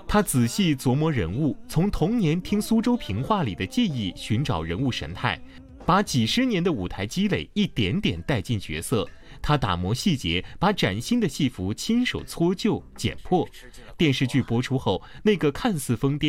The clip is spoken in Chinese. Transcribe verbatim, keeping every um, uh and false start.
他仔细琢磨人物，从童年听苏州评话里的记忆寻找人物神态，把几十年的舞台积累一点点带进角色。他打磨细节，把崭新的戏服亲手搓旧剪破。电视剧播出后，那个看似疯癫